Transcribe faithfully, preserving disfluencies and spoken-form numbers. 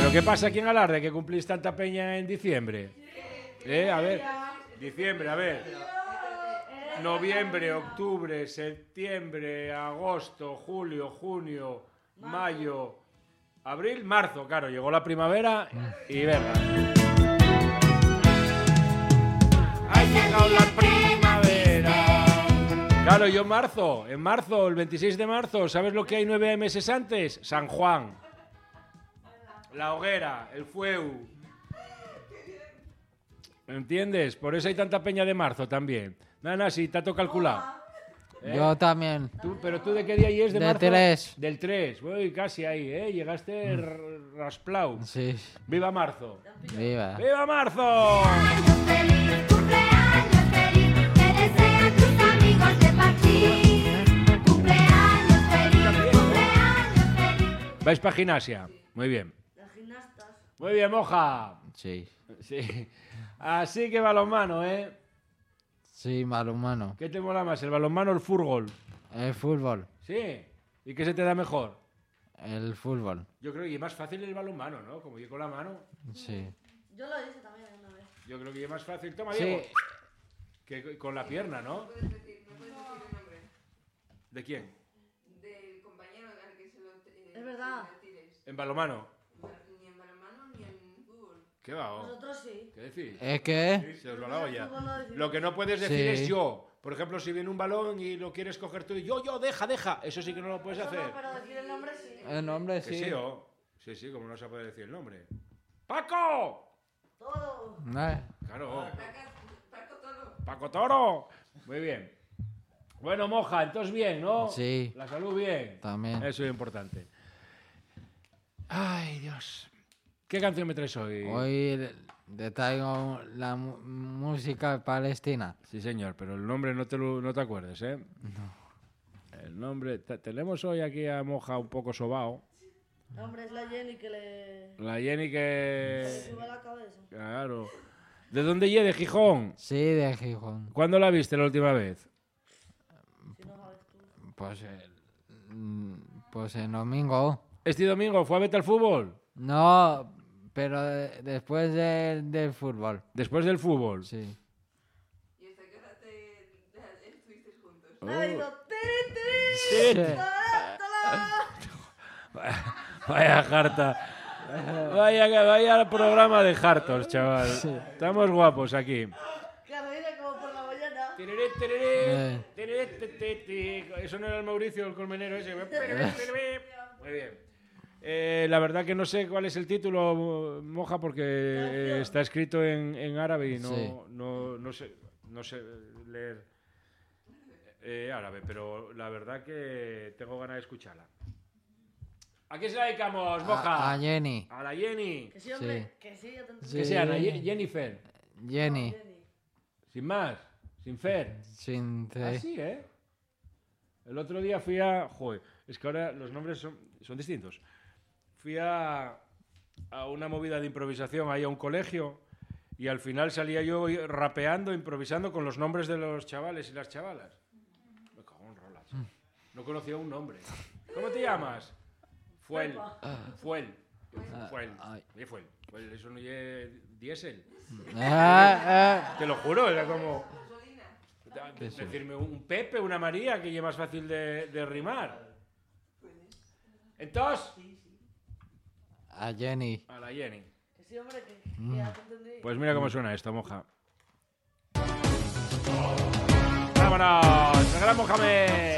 ¿Pero qué pasa aquí en Alarde que cumplís tanta peña en diciembre? ¿Eh? A ver, diciembre, a ver. Noviembre, octubre, septiembre, agosto, julio, junio, mayo, abril, marzo. Claro, llegó la primavera y verga. Ha llegado la primavera. Claro, yo en marzo, en marzo, el veintiséis de marzo, ¿sabes lo que hay nueve meses antes? San Juan. La hoguera, el fueu. ¿Entiendes? Por eso hay tanta peña de marzo también. Nada, nada, sí, te ha tocado calcular. ¿Eh? Yo también. ¿Tú, ¿Pero tú de qué día es de, de marzo? Del tres. Del tres. Uy, casi ahí, ¿eh? Llegaste mm. rasplau. Sí. ¡Viva marzo! ¡Viva! ¡Viva marzo! Cumpleaños feliz, cumpleaños feliz, te desean tus amigos de Parchís. Cumpleaños feliz, cumpleaños feliz. ¿Vais para gimnasia? Muy bien. Las gimnastas. Muy bien, moja. Sí. Sí. Así que balonmano, ¿eh? Sí, balonmano. ¿Qué te mola más, el balonmano o el fútbol? El fútbol. Sí. ¿Y qué se te da mejor? El fútbol. Yo creo que es más fácil el balonmano, ¿no? Como yo con la mano. Sí. Yo lo hice también una vez. Yo creo que es más fácil. Toma, Sí. Diego. Que con la pierna, ¿no? ¿No puedes decir, no puedes decir el nombre ¿De quién? del compañero al que se lo eh, Es verdad. se lo tires? En balonmano. Ni en balonmano ni en fútbol. ¿Qué va? oh? Nosotros sí. ¿Qué decís? ¿Es que? Se os va la olla. Fútbol no decimos. Lo que no puedes decir Sí. es yo. Por ejemplo, si viene un balón y lo quieres coger tú y yo, yo, deja, deja. Eso sí que no lo puedes Eso hacer. no, pero decir el nombre sí. El nombre Que sí. sí, ¿o? Sí, sí, como no se puede decir el nombre. ¡Paco! Todo. Eh, Claro. Paco Toro. ¡Paco Toro! Muy bien. Bueno, moja, entonces bien, ¿no? Sí. La salud bien. También. Eso es importante. Ay, Dios. ¿Qué canción me traes hoy? Hoy te traigo la mu- música palestina. Sí, señor, pero el nombre no te, lo, no te acuerdes, ¿eh? No. El nombre... te- tenemos hoy aquí a Moja un poco sobao. Hombre, es la Jenny que le, La Jenny le que... sube la cabeza. Claro. ¿De dónde llegue, de Gijón? Sí, de Gijón. ¿Cuándo la viste la última vez? Si no sabes tú. Pues el, mm, pues el domingo. ¿Este domingo fue a verte al fútbol? No, pero de- después de- del fútbol. Después del fútbol. Sí. ¿Y hasta qué hora te, te estuvisteis juntos? Oh. Me ha ido tiri, tiri, Sí. talá, talá. Vaya, vaya jarta. Vaya, vaya programa de hartos, chaval. Estamos guapos aquí. Claro, viene como por la mañana. Tiriri, tiriri, Eh. tiriri, ti, ti, ti. Eso no era el Mauricio, el colmenero ese. Muy bien. Eh, la verdad que no sé cuál es el título, Moja, porque eh, está escrito en, en árabe y no, Sí. no, no, sé, no sé leer eh, árabe, pero la verdad que tengo ganas de escucharla. ¿A qué se la dedicamos, Moja? A, a Jenny. A la Jenny. Que sí, hombre. Sí. Que sí, yo te Sí. Que sea la Ye- Jennifer. Jenny. Jenny. Sin más. Sin Fer. Sin C. Así, ¿eh? El otro día fui a... Joder, es que ahora los nombres son, son distintos. Fui a, a una movida de improvisación ahí a un colegio y al final salía yo rapeando, improvisando con los nombres de los chavales y las chavalas. Me cago en rolas. No conocía un nombre. ¿Cómo te llamas? Fuel. Fuel. Fuel. Ay. Oye, Fuel. Fuel, eso no es diésel. Ah, Te lo juro, era como... ¿Qué es Decirme un Pepe, una María, que ya es más fácil de, de rimar. Entonces, ah. A Jenny. a la Jenny. Que sí, hombre, que, que ya te entendí. Pues mira cómo suena esto, Moja. ¡Vámonos! ¡El gran Mohamed!